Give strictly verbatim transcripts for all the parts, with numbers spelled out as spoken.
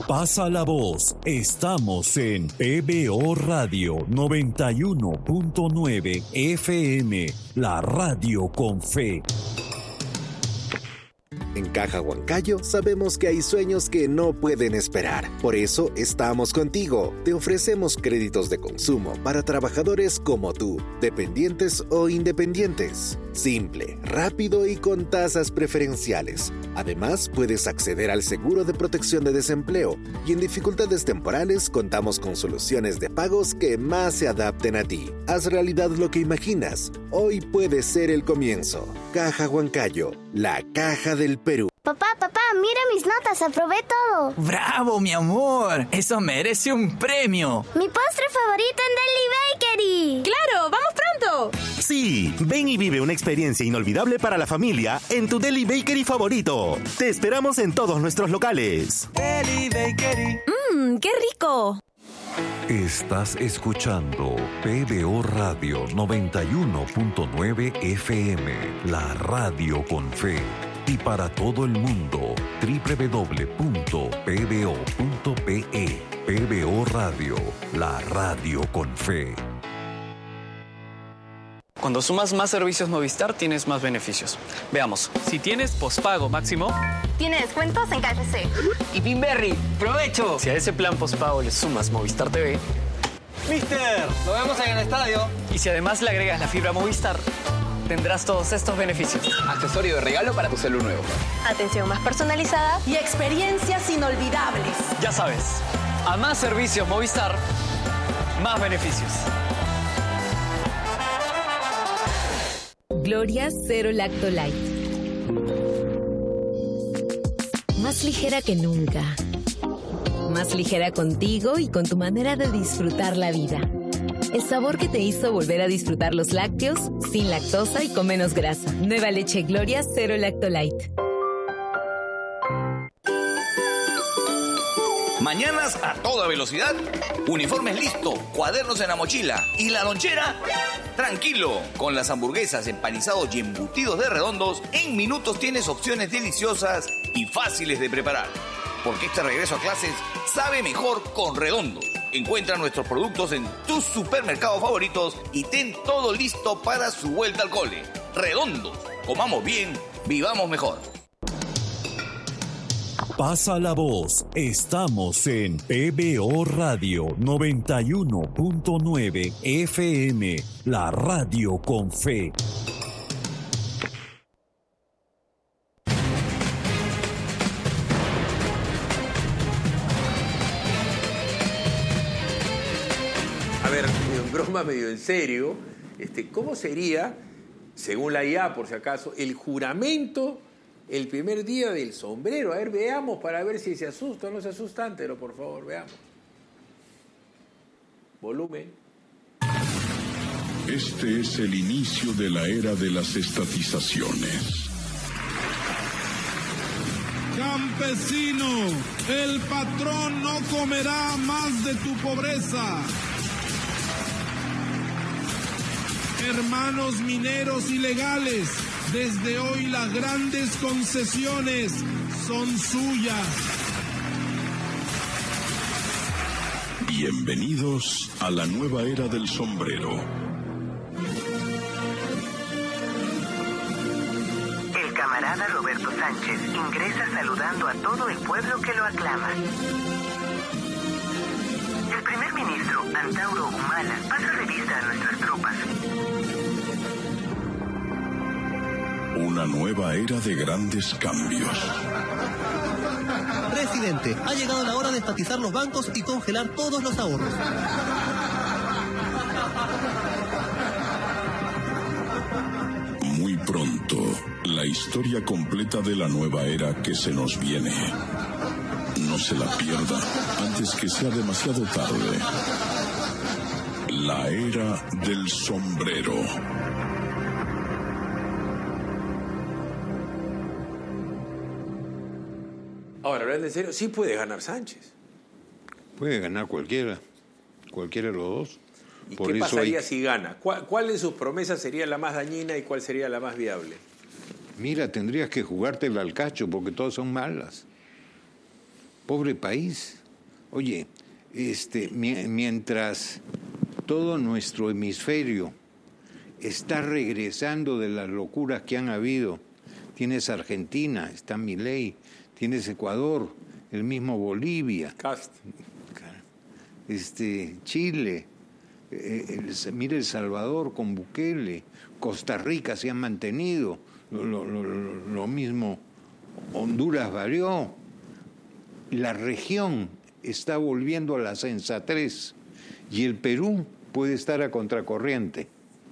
Pasa la voz. Estamos en P B O Radio noventa y uno punto nueve F M, la radio con fe. En Caja Huancayo sabemos que hay sueños que no pueden esperar. Por eso estamos contigo. Te ofrecemos créditos de consumo para trabajadores como tú, dependientes o independientes. Simple, rápido y con tasas preferenciales. Además, puedes acceder al seguro de protección de desempleo y en dificultades temporales contamos con soluciones de pagos que más se adapten a ti. Haz realidad lo que imaginas. Hoy puede ser el comienzo. Caja Huancayo, la caja del Perú. Papá, papá, mira mis notas, aprobé todo. ¡Bravo, mi amor! Eso merece un premio. Mi postre favorito en Deli Bakery. ¡Claro! ¡Vamos pronto! Sí, ven y vive una experiencia inolvidable para la familia en tu Deli Bakery favorito. Te esperamos en todos nuestros locales. Deli Bakery. ¡Mmm, qué rico! Estás escuchando P B O Radio noventa y uno punto nueve F M, la radio con fe. Y para todo el mundo, doble u doble u doble u punto p b o punto p e. P B O Radio, la radio con fe. Cuando sumas más servicios Movistar, tienes más beneficios. Veamos, si tienes pospago máximo... Tiene descuentos en K F C. Y Pinberry, ¡provecho! Si a ese plan pospago le sumas Movistar T V... ¡Mister! ¡Lo vemos en el estadio! Y si además le agregas la fibra Movistar, tendrás todos estos beneficios. Accesorio de regalo para tu celu nuevo. Atención más personalizada y experiencias inolvidables. Ya sabes, a más servicios Movistar, más beneficios. Gloria Cero Lacto Light. Más ligera que nunca. Más ligera contigo y con tu manera de disfrutar la vida. El sabor que te hizo volver a disfrutar los lácteos, sin lactosa y con menos grasa. Nueva leche Gloria Cero Lacto Light. Mañanas a toda velocidad, uniformes listo, cuadernos en la mochila y la lonchera. Tranquilo, con las hamburguesas, empanizados y embutidos de Redondos, en minutos tienes opciones deliciosas y fáciles de preparar. Porque este regreso a clases sabe mejor con Redondos. Encuentra nuestros productos en tus supermercados favoritos y ten todo listo para su vuelta al cole. Redondos, comamos bien, vivamos mejor. Pasa la voz. Estamos en P B O Radio noventa y uno punto nueve F M, la radio con fe. A ver, en broma, medio en serio, este, ¿cómo sería, según la I A, por si acaso, el juramento el primer día del sombrero? A ver, veamos para ver si se asusta o no se asusta, Antero, por favor, veamos. Volumen. Este es el inicio de la era de las estatizaciones. Campesino, el patrón no comerá más de tu pobreza. Hermanos mineros ilegales, desde hoy las grandes concesiones son suyas. Bienvenidos a la nueva era del sombrero. El camarada Roberto Sánchez ingresa saludando a todo el pueblo que lo aclama. El primer ministro, Antauro Humala, pasa revista a nuestras tropas. Una nueva era de grandes cambios. Presidente, ha llegado la hora de estatizar los bancos y congelar todos los ahorros. Muy pronto, la historia completa de la nueva era que se nos viene. No se la pierda antes que sea demasiado tarde. La era del sombrero. Ahora, hablando en serio, sí puede ganar Sánchez. Puede ganar cualquiera, cualquiera de los dos. ¿Y Por qué eso pasaría hay... si gana? ¿Cuál, ¿Cuál de sus promesas sería la más dañina y cuál sería la más viable? Mira, tendrías que jugártela al cacho porque todas son malas. Pobre país. Oye, este, mientras todo nuestro hemisferio está regresando de las locuras que han habido, tienes Argentina, está Milei, tienes Ecuador, el mismo Bolivia, Cast. este, Chile, eh, el, mire El Salvador con Bukele, Costa Rica se han mantenido, lo, lo, lo, lo mismo Honduras varió, la región está volviendo a la sensatez y el Perú puede estar a contracorriente.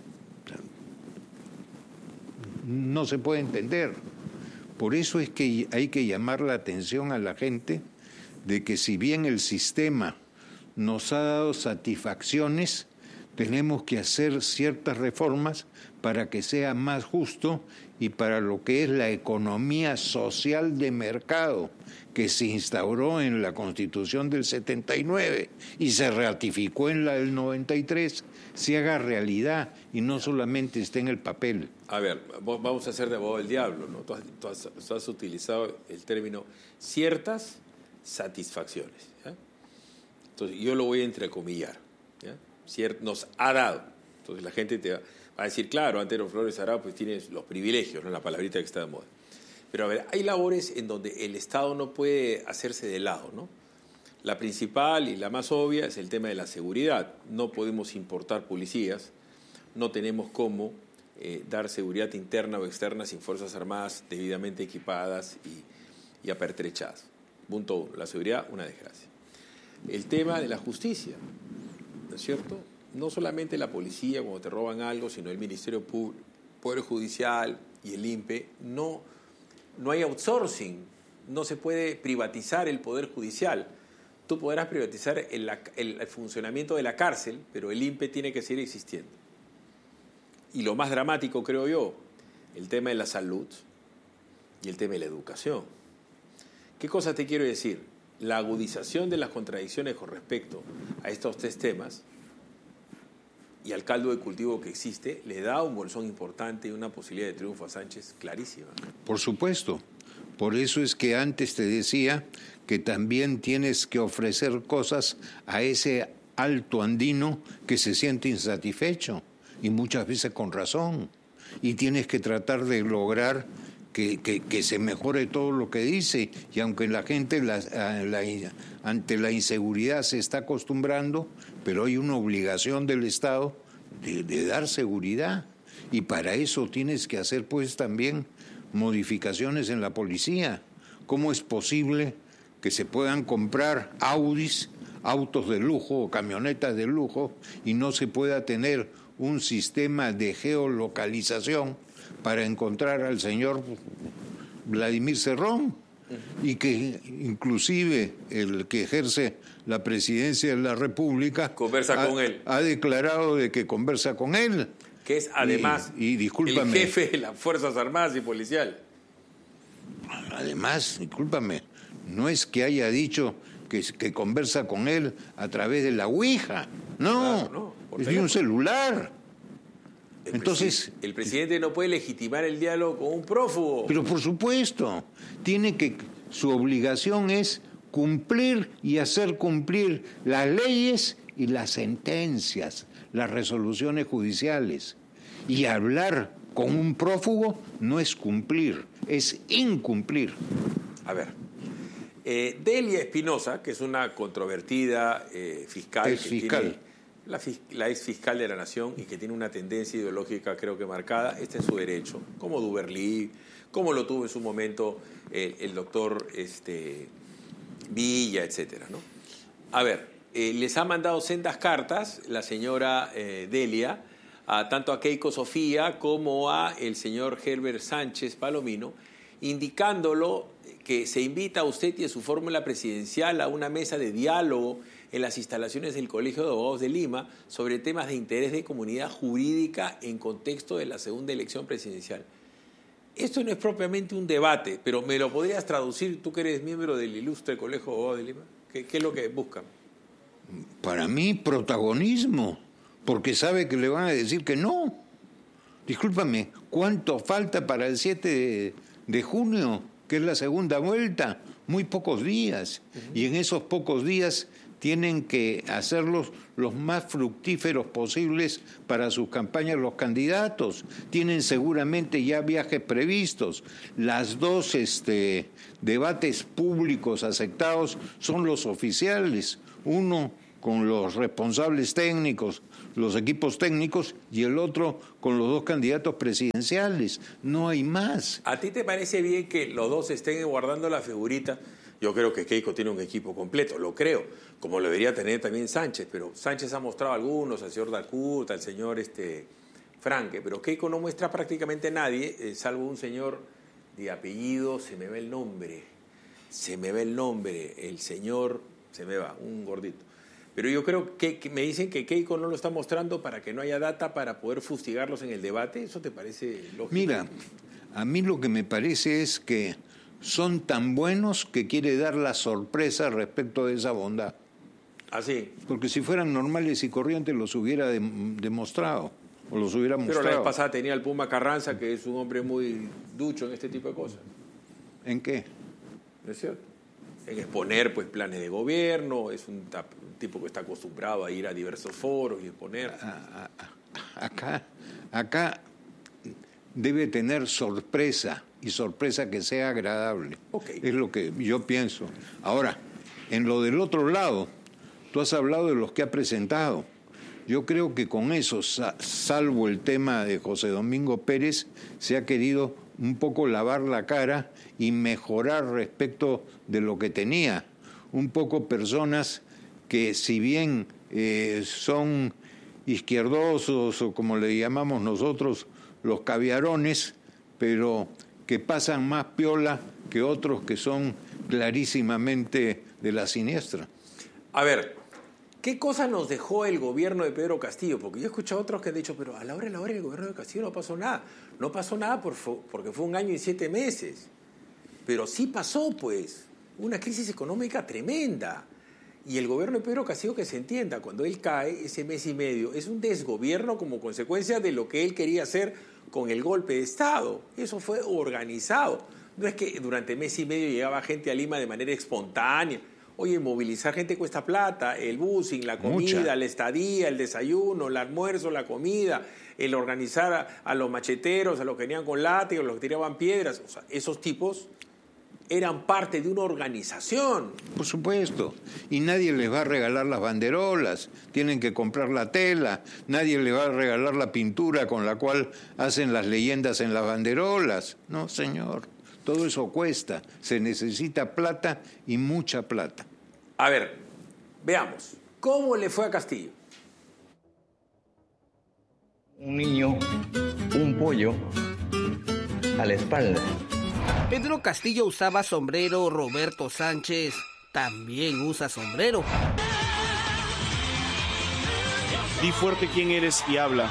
No se puede entender. Por eso es que hay que llamar la atención a la gente de que si bien el sistema nos ha dado satisfacciones, tenemos que hacer ciertas reformas para que sea más justo y para lo que es la economía social de mercado que se instauró en la Constitución del setenta y nueve y se ratificó en la del noventa y tres, se haga realidad y no solamente esté en el papel. A ver, vamos a hacer de abogado del diablo, ¿no? Tú has, tú has, tú has utilizado el término ciertas satisfacciones, ¿ya? Entonces, yo lo voy a entrecomillar, ¿ya? Ciert, nos ha dado. Entonces, la gente te va, va a decir, claro, Antero Flores Arau pues tienes los privilegios, ¿no? La palabrita que está de moda. Pero, a ver, hay labores en donde el Estado no puede hacerse de lado, ¿no? La principal y la más obvia es el tema de la seguridad. No podemos importar policías, no tenemos cómo eh, dar seguridad interna o externa sin Fuerzas Armadas debidamente equipadas y, y apertrechadas. Punto uno, la seguridad, una desgracia. El tema de la justicia, ¿no es cierto? No solamente la policía cuando te roban algo, sino el Ministerio Público, Poder Judicial y el I N P E. No, no hay outsourcing, no se puede privatizar el Poder Judicial. Tú podrás privatizar el, el, el funcionamiento de la cárcel, pero el I N P E tiene que seguir existiendo. Y lo más dramático, creo yo, el tema de la salud y el tema de la educación. ¿Qué cosa te quiero decir? La agudización de las contradicciones con respecto a estos tres temas y al caldo de cultivo que existe le da un bolsón importante y una posibilidad de triunfo a Sánchez clarísima. Por supuesto. Por eso es que antes te decía que también tienes que ofrecer cosas a ese alto andino que se siente insatisfecho, y muchas veces con razón. Y tienes que tratar de lograr que, que, que se mejore todo lo que dice, y aunque la gente la, la, ante la inseguridad se está acostumbrando, pero hay una obligación del Estado de, de dar seguridad, y para eso tienes que hacer pues también modificaciones en la policía. ¿Cómo es posible que se puedan comprar Audis, autos de lujo o camionetas de lujo, y no se pueda tener un sistema de geolocalización para encontrar al señor Vladimir Cerrón? Uh-huh. Y que inclusive el que ejerce la presidencia de la República conversa ha, con él. Ha declarado de que conversa con él. Que es además y, y discúlpame, el jefe de las Fuerzas Armadas y Policial. Además, discúlpame, no es que haya dicho que, que conversa con él a través de la Ouija, no, claro, no es de un celular. El Entonces, presidente, el presidente no puede legitimar el diálogo con un prófugo. Pero por supuesto, tiene que, su obligación es cumplir y hacer cumplir las leyes y las sentencias, las resoluciones judiciales. Y hablar con un prófugo no es cumplir, es incumplir. A ver, eh, Delia Espinosa, que es una controvertida eh, fiscal, es que fiscal. Tiene, la, la ex fiscal de la Nación y que tiene una tendencia ideológica creo que marcada, está en su derecho, como Duberlí, como lo tuvo en su momento el, el doctor este, Villa, etcétera, ¿no? A ver, eh, les ha mandado sendas cartas la señora eh, Delia, a, tanto a Keiko Sofía como a el señor Herbert Sánchez Palomino, indicándolo que se invita a usted y a su fórmula presidencial a una mesa de diálogo en las instalaciones del Colegio de Abogados de Lima sobre temas de interés de comunidad jurídica en contexto de la segunda elección presidencial. Esto no es propiamente un debate, pero ¿me lo podrías traducir tú que eres miembro del ilustre Colegio de Abogados de Lima? ¿Qué, qué es lo que buscan? Para mí, protagonismo, porque sabe que le van a decir que no. Discúlpame, ¿cuánto falta para el siete de junio, que es la segunda vuelta? muy pocos días. Uh-huh. Y en esos pocos días tienen que hacerlos los más fructíferos posibles para sus campañas los candidatos. Tienen seguramente ya viajes previstos. Las dos este, debates públicos aceptados son los oficiales. Uno con los responsables técnicos, los equipos técnicos, y el otro con los dos candidatos presidenciales. No hay más. ¿A ti te parece bien que los dos estén guardando la figurita? Yo creo que Keiko tiene un equipo completo, lo creo, como lo debería tener también Sánchez, pero Sánchez ha mostrado a algunos, al señor Dacut, al señor este, Franque, pero Keiko no muestra prácticamente a nadie, eh, salvo un señor de apellido, se me va el nombre, se me va el nombre, el señor, se me va, un gordito. Pero yo creo que, que me dicen que Keiko no lo está mostrando para que no haya data para poder fustigarlos en el debate. ¿Eso te parece lógico? Mira, a mí lo que me parece es que son tan buenos que quiere dar la sorpresa respecto de esa bondad. ¿Así? Porque si fueran normales y corrientes los hubiera de, demostrado, o los hubiera mostrado. Pero la vez pasada tenía el Puma Carranza, que es un hombre muy ducho en este tipo de cosas. ¿En qué? ¿No es cierto? En exponer pues planes de gobierno, es un, un tipo que está acostumbrado a ir a diversos foros y exponer. A, a, acá, acá debe tener sorpresa, y sorpresa que sea agradable. Okay. Es lo que yo pienso. Ahora, en lo del otro lado, tú has hablado de los que ha presentado. Yo creo que con eso, salvo el tema de José Domingo Pérez, se ha querido un poco lavar la cara y mejorar respecto de lo que tenía. Un poco personas que, si bien eh, son izquierdosos, o como le llamamos nosotros, los caviarones, pero que pasan más piola que otros que son clarísimamente de la siniestra. A ver, ¿qué cosa nos dejó el gobierno de Pedro Castillo? Porque yo he escuchado a otros que han dicho, pero a la hora de la hora del gobierno de Castillo no pasó nada. No pasó nada por, porque fue un año y siete meses. Pero sí pasó, pues, una crisis económica tremenda. Y el gobierno de Pedro Castillo, que se entienda, cuando él cae, ese mes y medio, es un desgobierno como consecuencia de lo que él quería hacer con el golpe de Estado. Eso fue organizado. No es que durante mes y medio llegaba gente a Lima de manera espontánea. Oye, movilizar gente cuesta plata, el busing, la comida, Mucha. la estadía, el desayuno, el almuerzo, la comida, el organizar a, a los macheteros, a los que venían con látigos, a los que tiraban piedras. O sea, esos tipos eran parte de una organización. Por supuesto. Y nadie les va a regalar las banderolas, tienen que comprar la tela, nadie les va a regalar la pintura con la cual hacen las leyendas en las banderolas. No, señor. Todo eso cuesta, se necesita plata y mucha plata. A ver, veamos, ¿cómo le fue a Castillo? Un niño, un pollo, a la espalda. Pedro Castillo usaba sombrero, Roberto Sánchez también usa sombrero. Di fuerte quién eres y habla.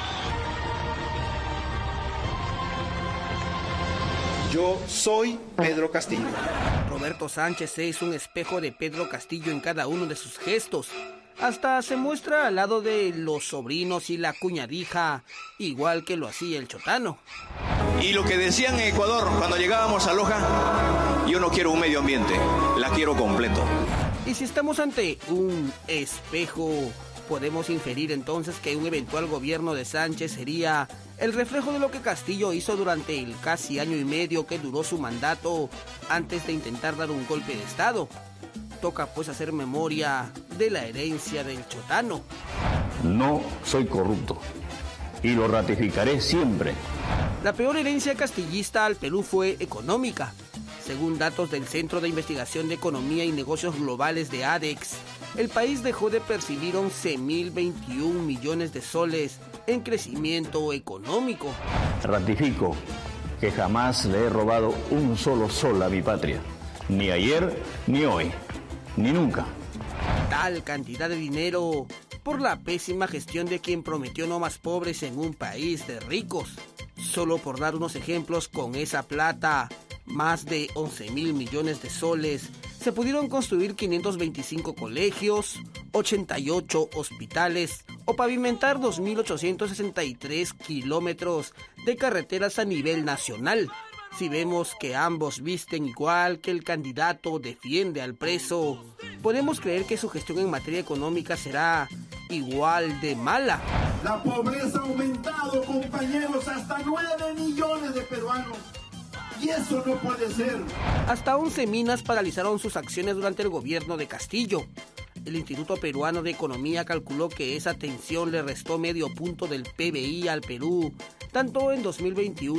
Yo soy Pedro Castillo. Roberto Sánchez es un espejo de Pedro Castillo en cada uno de sus gestos. Hasta se muestra al lado de los sobrinos y la cuñadija, igual que lo hacía el chotano. Y lo que decían en Ecuador cuando llegábamos a Loja, yo no quiero un medio ambiente, la quiero completo. Y si estamos ante un espejo, podemos inferir entonces que un eventual gobierno de Sánchez sería el reflejo de lo que Castillo hizo durante el casi año y medio que duró su mandato antes de intentar dar un golpe de Estado. Toca pues hacer memoria de la herencia del chotano. No soy corrupto y lo ratificaré siempre. La peor herencia castillista al Perú fue económica. Según datos del Centro de Investigación de Economía y Negocios Globales de ADEX, el país dejó de percibir once mil veintiún millones de soles en crecimiento económico. Ratifico que jamás le he robado un solo sol a mi patria, ni ayer, ni hoy, ni nunca. Tal cantidad de dinero por la pésima gestión de quien prometió no más pobres en un país de ricos. Solo por dar unos ejemplos, con esa plata, más de once mil millones de soles, se pudieron construir quinientos veinticinco colegios, ochenta y ocho hospitales o pavimentar dos mil ochocientos sesenta y tres kilómetros de carreteras a nivel nacional. Si vemos que ambos visten igual, que el candidato defiende al preso, podemos creer que su gestión en materia económica será igual de mala. La pobreza ha aumentado, compañeros, hasta nueve millones de peruanos. Y eso no puede ser. Hasta once minas paralizaron sus acciones durante el gobierno de Castillo. El Instituto Peruano de Economía calculó que esa tensión le restó medio punto del P B I al Perú, tanto en dos mil veintiuno